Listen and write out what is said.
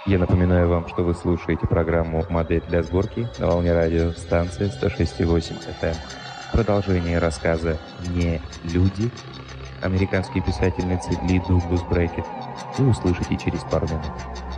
Я напоминаю вам, что вы слушаете программу «Модель для сборки» на волне радиостанции 106,8 FM. Продолжение рассказа «Не люди» американской писательницы Ли Дуглас Брекет вы услышите через пару минут.